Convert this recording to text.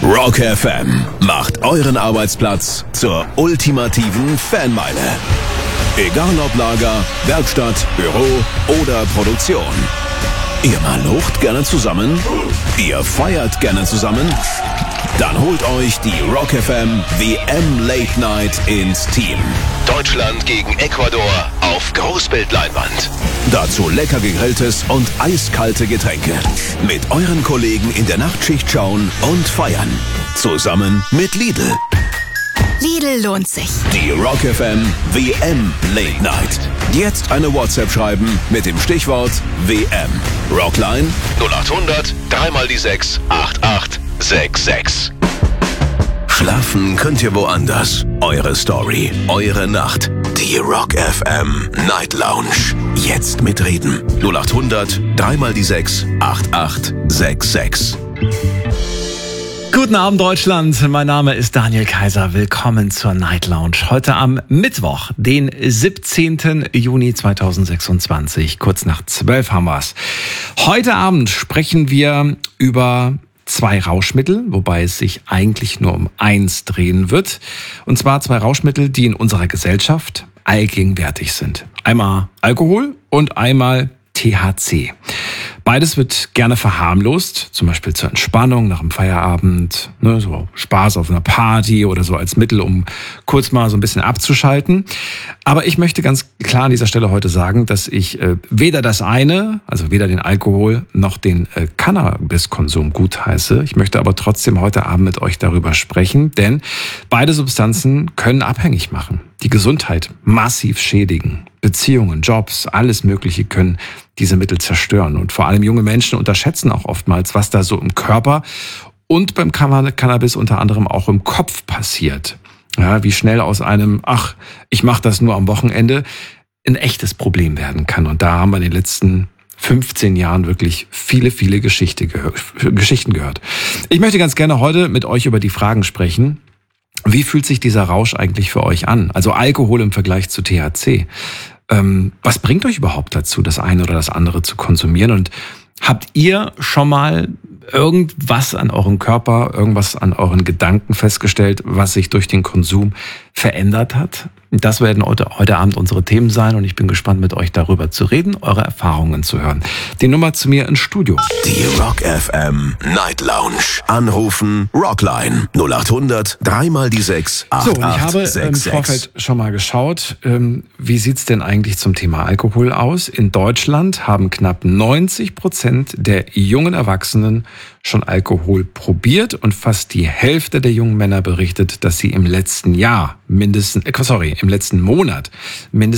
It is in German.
Rock FM macht euren Arbeitsplatz zur ultimativen Fanmeile. Egal ob Lager, Werkstatt, Büro oder Produktion. Ihr malocht gerne zusammen? Ihr feiert gerne zusammen? Dann holt euch die Rock FM WM Late Night ins Team. Deutschland gegen Ecuador auf Großbildleinwand. Dazu lecker gegrilltes und eiskalte Getränke. Mit euren Kollegen in der Nachtschicht schauen und feiern. Zusammen mit Lidl. Lidl lohnt sich. Die Rock FM WM Late Night. Jetzt eine WhatsApp schreiben mit dem Stichwort WM. Rockline 0800 3 die 6 8866. Schlafen könnt ihr woanders. Eure Story, eure Nacht. Die Rock FM Night Lounge. Jetzt mitreden. 0800 3 die 6 8866. Guten Abend Deutschland, mein Name ist Daniel Kaiser, willkommen zur Night Lounge. Heute am Mittwoch, den 17. Juni 2026, kurz nach 12 haben wir's. Heute Abend sprechen wir über 2 Rauschmittel, wobei es sich eigentlich nur um eins drehen wird. Und zwar 2 Rauschmittel, die in unserer Gesellschaft allgegenwärtig sind. Einmal Alkohol und einmal THC. Beides wird gerne verharmlost, zum Beispiel zur Entspannung nach dem Feierabend, so Spaß auf einer Party oder so als Mittel, um kurz mal so ein bisschen abzuschalten. Aber ich möchte ganz klar an dieser Stelle heute sagen, dass ich weder das eine, also weder den Alkohol noch den Cannabiskonsum gutheiße. Ich möchte aber trotzdem heute Abend mit euch darüber sprechen, denn beide Substanzen können abhängig machen, die Gesundheit massiv schädigen. Beziehungen, Jobs, alles Mögliche können diese Mittel zerstören. Und vor allem junge Menschen unterschätzen auch oftmals, was da so im Körper und beim Cannabis unter anderem auch im Kopf passiert. Ja, wie schnell aus einem, ich mache das nur am Wochenende, ein echtes Problem werden kann. Und da haben wir in den letzten 15 Jahren wirklich viele Geschichten gehört. Ich möchte ganz gerne heute mit euch über die Fragen sprechen. Wie fühlt sich dieser Rausch eigentlich für euch an? Also Alkohol im Vergleich zu THC. Was bringt euch überhaupt dazu, das eine oder das andere zu konsumieren? Und habt ihr schon mal irgendwas an eurem Körper, irgendwas an euren Gedanken festgestellt, was sich durch den Konsum verändert hat? Das werden heute Abend unsere Themen sein und ich bin gespannt, mit euch darüber zu reden, eure Erfahrungen zu hören. Die Nummer zu mir ins Studio. Die Rock FM Night Lounge. Anrufen Rockline 0800 3 die 6 8866. So, und ich habe im Vorfeld schon mal geschaut, wie sieht's denn eigentlich zum Thema Alkohol aus? In Deutschland haben knapp 90% der jungen Erwachsenen schon Alkohol probiert und fast die Hälfte der jungen Männer berichtet, dass sie im letzten Monat mindestens